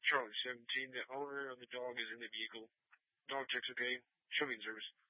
Charlie 17. The owner of the dog is in the vehicle. Dog checks okay. Show me in service.